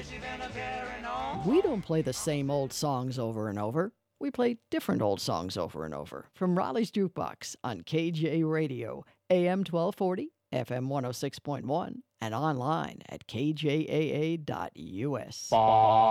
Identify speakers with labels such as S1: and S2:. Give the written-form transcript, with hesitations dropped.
S1: We don't play the same old songs over and over. We play different old songs over and over. From Raleigh's Jukebox on KJ Radio, AM 1240, FM 106.1, and online at kjaa.us.